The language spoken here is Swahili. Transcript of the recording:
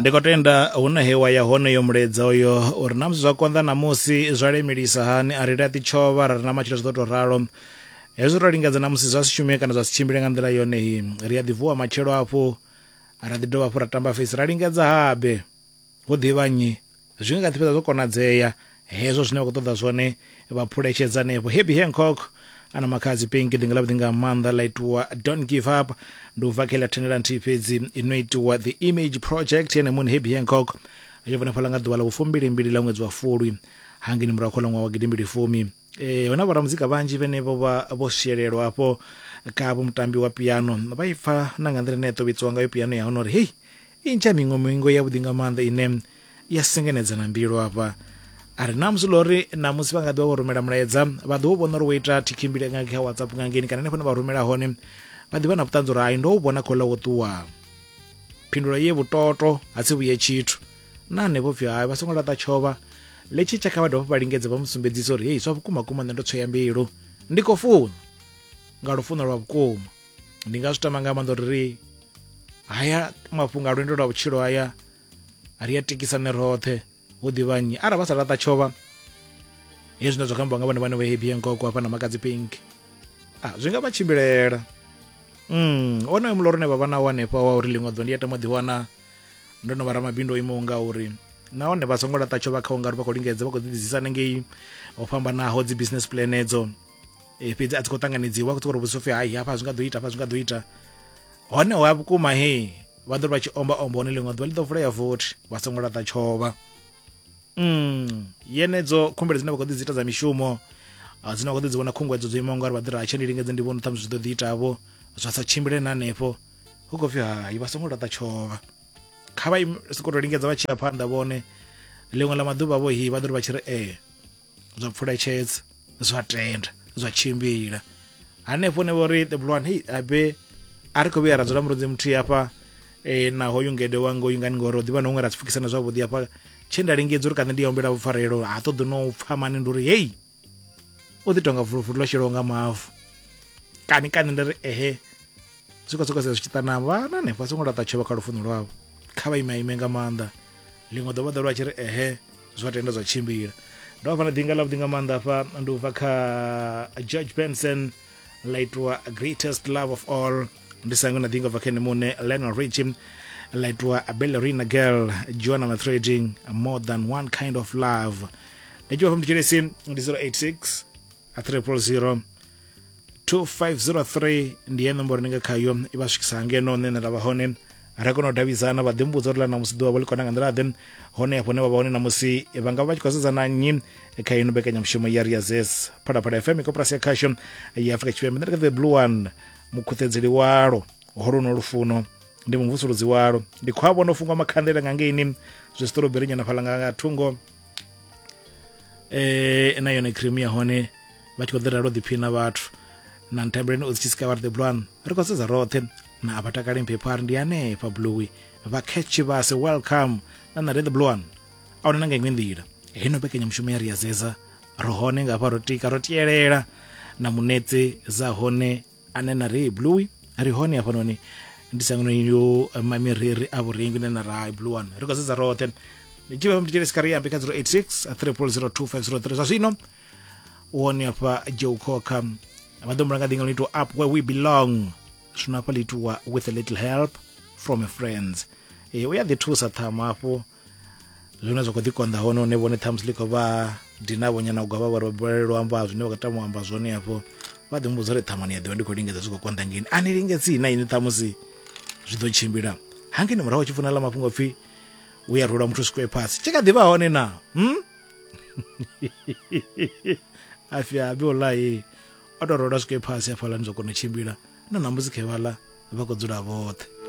ndikotenda huna hewa ya hone yo muledza uyo uri na musi zwa konḓa namusi zwa lemelisa hani ari ri tshova ra na matshilo zwo to ralo hezwo ro lingedza namusi zwa si shume kana zwa si tshimbile nga nḓila yone hi ri a ḓivuwa matshelo afho ara ḓi dovha fura tamba face ra lingedza habe ho ḓivha nyi zwinga nga ḓifhedza zwo konadzea hezwo zwine vha khou ṱoḓa zwone vha phuletshedza nepo Herbie Hancock ana makhadzi Pink ndi nga lavha nga manda laitwa Don't Give Up ndo vakela thenela nthihi fhedzi inoitwa The Image Project yene mun Herbie Hancock yo vona phala nga ḓuvha ḽa vhu-22 ḽa ṅwedzi wa Fulwi hangini murahu kho ḽa ṅwaha wa 2010 hona vha muzika vhanzhi vhene vho shelelwa afho ka mutambi wa piano vha ipfa na nga nḓila ine tovhitsiwa ngayo piano ya hone uri hey intsha mingo ya vhuḓi nga maanḓa ine ya sengenedza na mbilo afha ari namusi lori namusi vha nga ḓo rumela mulaedza vha ḓo vhona uri wo ita tikhimbile nga kha WhatsApp nga ngeni kana nefho vha rumela hone vha ḓivha na vhuṱanzi uri ai ndo vhona khola wo ṱuwa phindulo ye vhutoto ha si vhuye tshithu na nevo pfi hai vha songo laṱa tshova letshi tshaka vha dovha vha lingedza vha musumbedzisa uri hey zwa vhukuma nṋe ndo tshoya mbilu ndi khou funa nga lufuno lwa vhukuma ndi nga zwi tama nga maanḓa uri haya mafhungo a lwendo lwa vhutshilo haya ari ya tikisane roṱhe hu ḓivha nnyi ara vha sa laṱa tshova hezwi zwine zwa khamba nga vhone vhane vha Herbie Hancock hafha na makadzi Pink zwi nga vha tshimbilela onoyo muloro ne vha vha nawo hanefha wa uri ḽiṅwe ḓo ndi ya tama ḓi wana ndo no vha ramabindu o imaho nga uri nahone vha songo laṱa tshova kha ungari vha khou lingedza vha khou ḓidzisana ngei o fhambanaho dzi business plan edzo fhedzi a dzi khou ṱanganedziwa a khou uri vhusofi hai hafha zwi nga ḓo ita hafha zwi nga ḓo ita hone ho ya vhukuma he vha ḓo vha tshi omba hone ḽiṅwe ḓuvha ḽi ḓo vulea vothi vha songo laṱa tshova yenedzo khumbelo dzine vha khou ḓi dzi ita dza mishumo dzine vha khou ḓi dzi vhona khungwedzo dzo imaho ngauri vha ḓi ri hatshe ndi lingedze ndi vhone ṱhamusi zwi ḓo ḓi itavho zwa sa tshimbile na hanefho hu khou pfi hai vha songo laṱa tshova kha vha sokou tou lingedza vha tshi ya phanḓa vhone ḽiṅwe ḽa maḓuvha vho hi vha ḓo ri vha tshi ri zwa pfuletshedza zwa tenda zwa tshimbila hanefho ne vho ri the blue one hey abe a ri khou vhuya ra dzula murunzi muthihi hafha na hoyu ngede wanga uyu ngani ngori ḓivha na huṅwe ra pfukisana zwavhuḓi hafha tshe nda lingedza uri kana ndi ya humbela vhufarelo ha ṱoḓi no pfha mani ndi uri hey u ḓi tonga vulufulu lwa shelaho nga mavu kani ndi ri zwi zwi tshi ṱana vhana hanefho a songo laṱa tshova kha lufuno lwavho kha vha ime nga maanḓa ḽiṅwe ḓo vha ḓo lwa tshi ri zwa tenda zwa tshimbila ndo vha fana ḓinga ḽavhuḓi nga maanḓa hafha ndi u bva kha George Benson laitwa Greatest Love of All ndi sango na ḓinga bva kha ene muṋe Lionel Richie laitwa A Ballerina Girl Joanna Mathreading More Than One Kind of Love ndi tshi vha mutshilesi ndi 086 300 2503 ndi ene nomboro ninga khayo i vha swikisa ngeno nṋe nda vha hone ra kona u davhidzana vha ḓimbudza uri ḽa na musi ḓuvha vho ḽi kona nga nḓila ḓe hone hafho ne vha vha hone na musi vha nga vha tshi khou sedzana nnyi kha ino mbekanyamushumo ya Riazes Phalaphala FM koporasi ya khasho ya Afrika Tshipembe ndi the blue one mukhuthedzeli walo holuno lufuno ndi muvhusuludzi walo ndi khwavho no fungwa makhandela nga ngeini zwi strawberry nyana phala nga thungo na yone cream ya hone vha tshi khou ḓira ro ḓiphina vhathu na ntambeleni u dzi tshi the blue one ri khou sedza roṱhe na abatakale mphepari ndi hanefha bluey vha khetshi vhase welcome na the blue one ahuna na nga iṅwe nḓila heno mbekanyamushumo ya Riazeza ro hone nga hafha ro tika ro tielela na munetse za hone ane na ri bluey ri hone hafha noni ndi sangano yo mamiriri a vhurengi na ra blue one ri khou sedza roṱhe ndi tshi vha mutshilesi kha ri ambe kha 086 300 2503 zwa zwino wone hafha Joe Cocker vha ḓo mbula nga ḓinga ḽitwa Up Where We Belong zwino hafha ḽitwa With a Little Help From a Friends u ya ḓi thusa ṱhama hafho zwine zwa khou ḓi konḓa hone hone vhone ṱhamusi ḽi khou vha dinavho nyana u gwavha vha balelwa amba zwine vha khou tama u amba zwone hafho vha ḓi mbudza uri ṱhamani ya ḓivha ndi khou lingedza zwi khou konḓa ngeni ani lingedzi na ini ṱhamusi zwi ḓo tshimbila hangeni murahu u tshi funa ḽa mafhungo pfhi u ya rula muthu sikwe phasi tshi kha ḓivha hone na afya abe wallahi o tou rola sikwe phasi hafhaḽani zwa kona u tshimbila na muzika vhaḽa vha khou dzula vhoṱhe